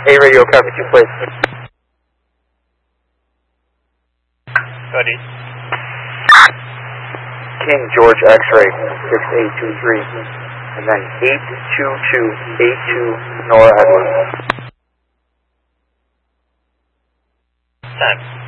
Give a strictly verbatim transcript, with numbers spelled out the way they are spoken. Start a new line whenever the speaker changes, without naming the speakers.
A radio, copy two, please.
Ready.
King George X-ray, six eight two three, and then eight two two eight two Nora Edwards.
Time.